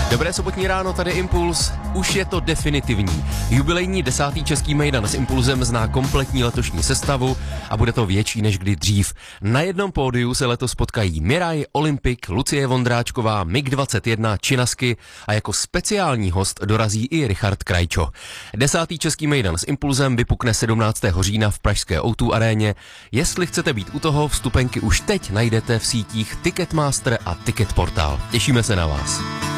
Dobré sobotní ráno, tady Impuls. Už je to definitivní. Jubilejní 10. český mejdan s Impulzem zná kompletní letošní sestavu a bude to větší než kdy dřív. Na jednom pódiu se letos potkají Miraj, Olympik, Lucie Vondráčková, MiG-21, Činasky a jako speciální host dorazí i Richard Krajčo. 10. český mejdan s Impulzem vypukne 17. října v pražské O2 aréně. Jestli chcete být u toho, vstupenky už teď najdete v sítích Ticketmaster a Ticketportal. Těšíme se na vás.